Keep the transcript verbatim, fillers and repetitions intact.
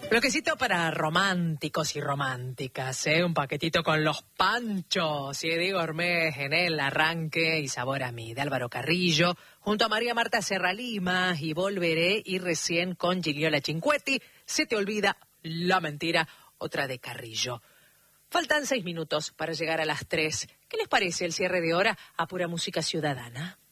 Bloquecito para románticos y románticas, ¿eh? Un paquetito con los Panchos y Diego Ormez en el arranque y Sabor a mí, de Álvaro Carrillo, junto a María Marta Serra Lima y Volveré, y recién con Gigliola Cinquetti, Se te olvida la mentira, otra de Carrillo. Faltan seis minutos para llegar a las tres. ¿Qué les parece el cierre de hora a Pura Música Ciudadana?